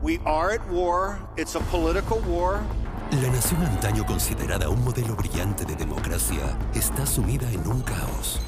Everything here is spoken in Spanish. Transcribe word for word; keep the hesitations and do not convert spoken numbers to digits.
We are at war. It's a political war. La nación antaño considerada un modelo brillante de democracia está sumida en un caos.